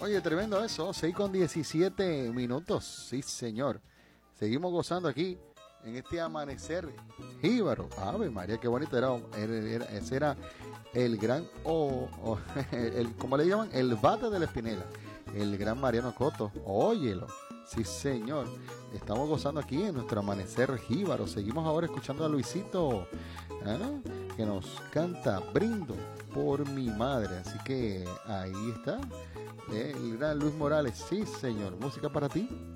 Oye, tremendo eso, 6:17. Sí, señor. Seguimos gozando aquí en este amanecer jíbaro. Ave María, qué bonito ese era el gran, ¿cómo le llaman? El bate de la Espinela, el gran Mariano Cotto. Óyelo, sí, señor. Estamos gozando aquí en nuestro amanecer jíbaro. Seguimos ahora escuchando a Luisito, ¿ah? Que nos canta Brindo por mi madre. Así que ahí está. El gran Luis Morales, sí, señor. Música para ti.